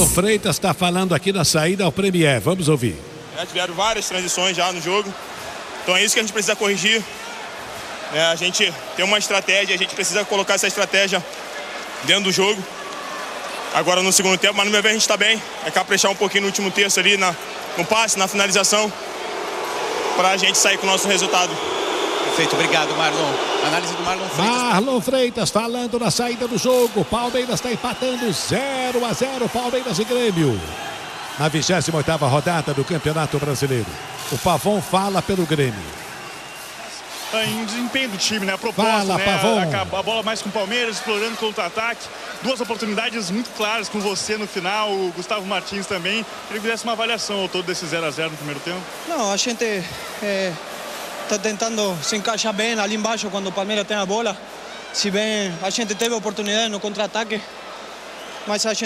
Marlon Freitas está falando aqui na saída ao Premier. Vamos ouvir. Tiveram várias transições já no jogo. Então é isso que a gente precisa corrigir. A gente tem uma estratégia, a gente precisa colocar essa estratégia dentro do jogo. Agora no segundo tempo, mas no meu ver a gente está bem. É caprichar um pouquinho no último terço ali, no passe, na finalização, para a gente sair com o nosso resultado. Perfeito, obrigado, Marlon. Análise do Marlon Freitas. Marlon Freitas falando na saída do jogo. Palmeiras está empatando 0-0, Palmeiras e Grêmio. Na 28ª rodada do Campeonato Brasileiro. O Pavon fala pelo Grêmio. Em desempenho do time, né? A proposta, Fala, né? Pavon. A bola mais com o Palmeiras, explorando contra-ataque. Duas oportunidades muito claras com você no final, o Gustavo Martins também. Queria que fizesse uma avaliação ao todo desse 0-0 no primeiro tempo. Não, a gente está tentando se encaixar bem ali embaixo quando o Palmeiras tem a bola. Se bem a gente teve oportunidade no contra-ataque, mas a gente